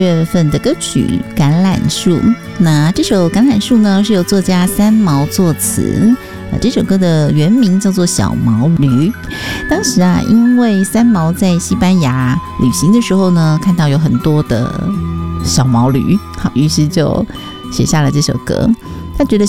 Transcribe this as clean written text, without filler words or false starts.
月份的歌曲《橄榄树》。那这首《橄榄树》呢，是由作家三毛作词。这首歌的原名叫做《小毛驴》。当时啊，因为三毛在西班牙旅行的时候呢，看到有很多的小毛驴，好，于是就写下了这首歌。他觉得